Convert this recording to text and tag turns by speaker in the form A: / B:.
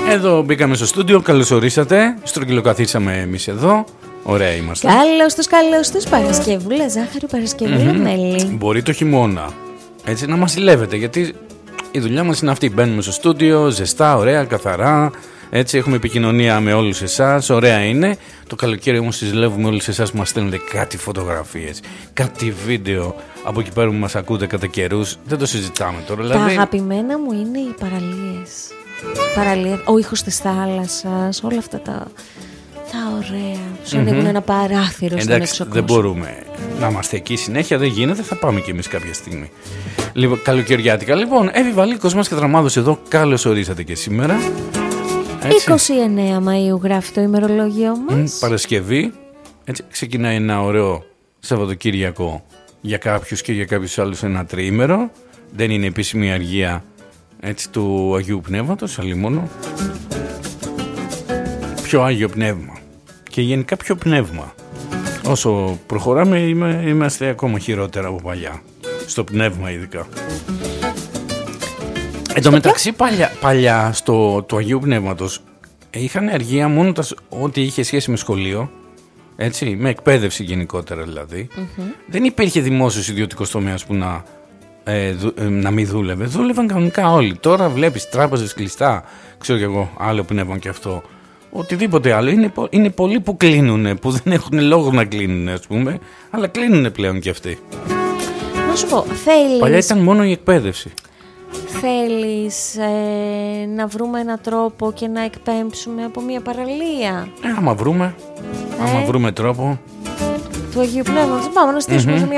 A: Εδώ μπήκαμε στο στούντιο, καλώς ορίσατε. Στρογγυλοκαθίσαμε εμείς εδώ. Ωραία είμαστε.
B: Καλώς τους Παρασκευούλα, ζάχαρη Παρασκευούλα, μέλι.
A: Μπορεί το χειμώνα έτσι να μας ζηλεύετε, γιατί η δουλειά μας είναι αυτή. Μπαίνουμε στο στούντιο, ζεστά, ωραία, καθαρά. Έτσι έχουμε επικοινωνία με όλους εσάς, ωραία είναι. Το καλοκαίρι όμως ζηλεύουμε όλους εσάς που μας στέλνετε κάτι φωτογραφίες, κάτι βίντεο από εκεί πέρα που μας ακούτε κατά καιρούς. Δεν το συζητάμε τώρα.
B: Τα αγαπημένα μου είναι οι παραλίες, ο ήχος της θάλασσας, όλα αυτά τα ωραία. Σου ανοίγουν ένα παράθυρο στον έξω κόσμο.
A: Δεν μπορούμε να είμαστε εκεί συνέχεια, δεν γίνεται, θα πάμε κι εμείς κάποια στιγμή. Λοιπόν, καλοκαιριάτικα. Λοιπόν, Εύη Βαλίκος μας και Δραμάδος εδώ, καλώς ορίσατε και σήμερα. Έτσι.
B: 29 Μαΐου γράφει το ημερολόγιο μας.
A: Παρασκευή. Έτσι, ξεκινάει ένα ωραίο Σαββατοκύριακο για κάποιους και για κάποιους άλλους ένα τριήμερο. Δεν είναι επίσημη αργία έτσι, του Αγίου Πνεύματος, αλλή μόνο. Πιο Άγιο Πνεύμα. Και γενικά πιο πνεύμα. Όσο προχωράμε είμαστε ακόμα χειρότερα από παλιά. Στο πνεύμα ειδικά. Εν τω μεταξύ παλιά του Αγίου Πνεύματος είχαν αργία μόνο ό,τι είχε σχέση με σχολείο, έτσι, με εκπαίδευση γενικότερα δηλαδή. Δεν υπήρχε δημόσιος ιδιωτικός τομέας που να μην δούλευε. Δούλευαν κανονικά όλοι. Τώρα βλέπεις τράπεζες κλειστά, ξέρω κι εγώ, άλλο πνεύμα και αυτό. Οτιδήποτε άλλο. Είναι πολλοί που κλείνουν, που δεν έχουν λόγο να κλείνουν, ας πούμε, αλλά κλείνουν πλέον κι αυτοί.
B: Να σου πω, θέλεις...
A: Παλιά ήταν μόνο η εκπαίδευση.
B: Θέλεις να βρούμε έναν τρόπο και να εκπέμψουμε από μια παραλία?
A: Άμα βρούμε τρόπο
B: του Αγίου Πνεύματος, πάμε να στήσουμε σε μια